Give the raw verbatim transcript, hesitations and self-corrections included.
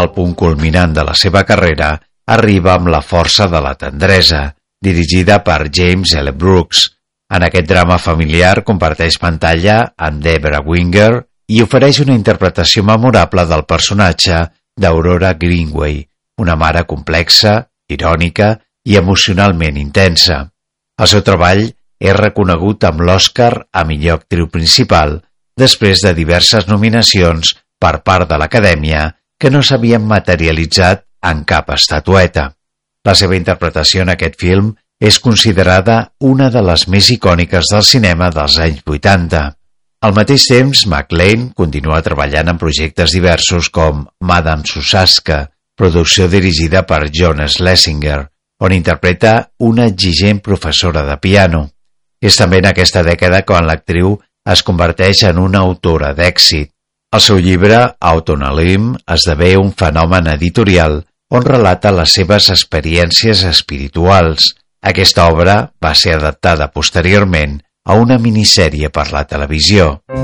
el punt culminant de la seva carrera arriba amb La força de la tendresa, dirigida per James L. Brooks. En aquest drama familiar comparteix pantalla amb Debra Winger i ofereix una interpretació memorable del personatge d'Aurora Greenway, una mare complexa, irònica i emocionalment intensa. El seu treball és reconegut amb l'Oscar a millor actriu principal, després de diverses nominacions per part de l'Acadèmia que no s'havien materialitzat en cap estatueta. La seva interpretació en aquest film és considerada una de les més icòniques del cinema dels anys vuitanta. Al mateix temps, MacLaine continua treballant en projectes diversos com Madame Susaska, producció dirigida per John Schlesinger, on interpreta una exigent professora de piano. És també en aquesta dècada quan l'actriu es converteix en una autora d'èxit. El seu llibre, Out on a Limb, esdevé un fenomen editorial on relata les seves experiències espirituals. Aquesta obra va ser adaptada posteriorment a una minissèrie per la televisió.